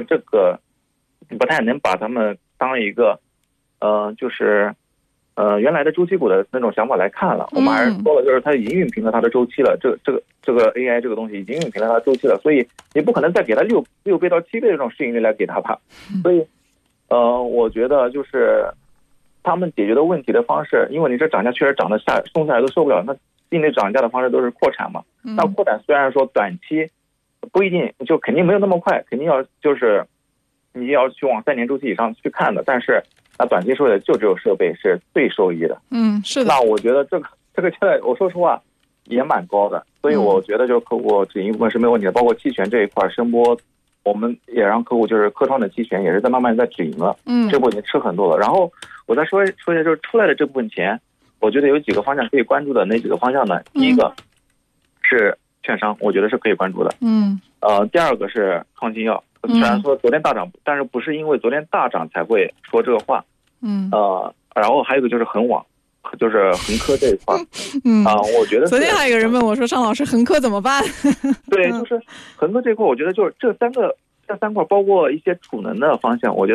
说这个不太能把他们当一个就是原来的周期股的那种想法来看了。我们还是说了，就是它已经熨平了它的周期了，这个 AI 这个东西已经熨平了它的周期了，所以你不可能再给它6倍到7倍的这种市盈率来给它吧。所以我觉得就是他们解决的问题的方式，因为你这涨价确实涨得送下来都受不了，那应对涨价的方式都是扩产嘛。那扩产虽然说短期不一定，就肯定没有那么快，肯定要就是你要去往3年周期以上去看的，但是那短期收益的就只有设备是最受益的。 是的。 那我觉得这个现在我说实话也蛮高的，所以我觉得就是客户止盈一部分是没有问题的，包括期权这一块声波，我们也让客户就是科创的期权也是在慢慢在止盈了，这部分已经吃很多了。然后我再说一下，就是出来的这部分钱，我觉得有几个方向可以关注的。哪几个方向呢？第一个是券商，我觉得是可以关注的。第二个是创新药，虽然说昨天大涨，但是不是因为昨天大涨才会说这个话。然后还有一个就是恒网，就是恒科这一块。我觉得昨天还有个人问我说，张老师恒科怎么办？ 对，就是恒科这块，我觉得就是这三块，包括一些储能的方向，我觉得